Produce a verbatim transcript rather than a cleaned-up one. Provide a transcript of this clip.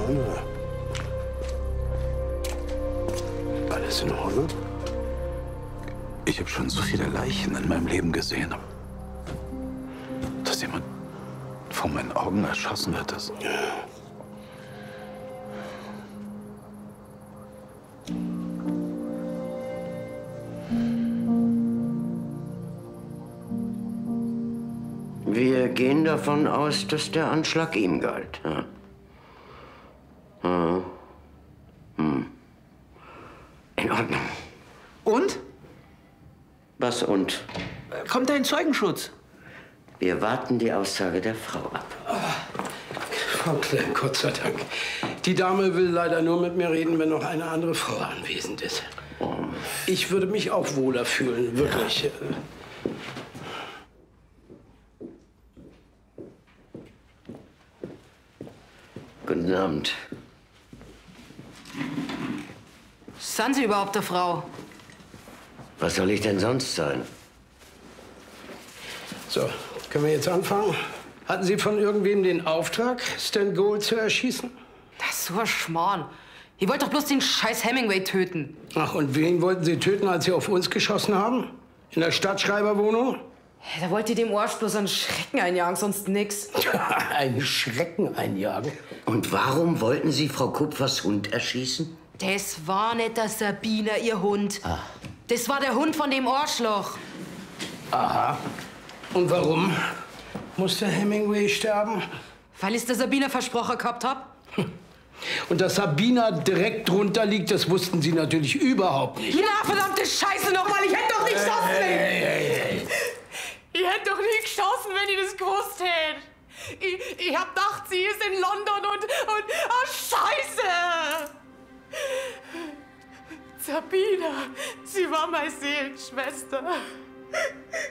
drin? Alles in Ordnung? Ich habe schon so viele Leichen in meinem Leben gesehen. Dass jemand vor meinen Augen erschossen wird, das... Ja. Wir gehen davon aus, dass der Anschlag ihm galt. Ja. Hm. Hm. In Ordnung. Und? Was und? Kommt ein Zeugenschutz? Wir warten die Aussage der Frau ab. Frau Klein, Gott sei Dank. Die Dame will leider nur mit mir reden, wenn noch eine andere Frau anwesend ist. Oh. Ich würde mich auch wohler fühlen, wirklich. Ja. Guten Abend. Sind Sie überhaupt eine Frau? Was soll ich denn sonst sein? So, können wir jetzt anfangen? Hatten Sie von irgendwem den Auftrag, Stan Gold zu erschießen? Das ist so ein Schmarrn. Ihr wollt doch bloß den scheiß Hemingway töten. Ach, und wen wollten Sie töten, als Sie auf uns geschossen haben? In der Stadtschreiberwohnung? Da wollt ihr dem Arsch bloß einen Schrecken einjagen, sonst nix. Einen Schrecken einjagen? Und warum wollten Sie Frau Kupfers Hund erschießen? Das war nicht der Sabina, ihr Hund. Ah. Das war der Hund von dem Arschloch. Aha. Und warum musste Hemingway sterben? Weil ich's der Sabina versprochen gehabt hab. Und dass Sabina direkt drunter liegt, das wussten Sie natürlich überhaupt nicht. Na, verdammte Scheiße nochmal, ich hätte doch nicht geschossen! Hey, hey, hey, hey. Ich hätte doch nie geschossen, wenn ich das gewusst hätte. Ich, ich hab gedacht, sie ist in London und... und... Oh, Scheiße! Sabina, sie war meine Seelenschwester.